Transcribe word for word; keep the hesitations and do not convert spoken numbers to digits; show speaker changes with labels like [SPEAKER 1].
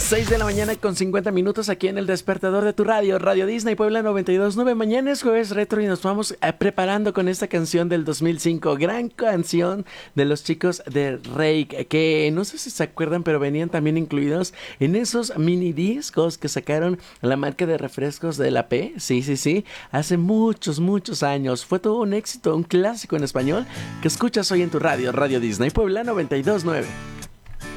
[SPEAKER 1] seis de la mañana con cincuenta minutos aquí en el despertador de tu radio, Radio Disney Puebla noventa y dos punto nueve. Mañana es jueves retro y nos vamos eh, preparando con esta canción del dos mil cinco. Gran canción de los chicos de Rake, que no sé si se acuerdan, pero venían también incluidos en esos mini discos que sacaron la marca de refrescos de la P. Sí, sí, sí, hace muchos, muchos años. Fue todo un éxito, un clásico en español que escuchas hoy en tu radio, Radio Disney Puebla noventa y dos punto nueve.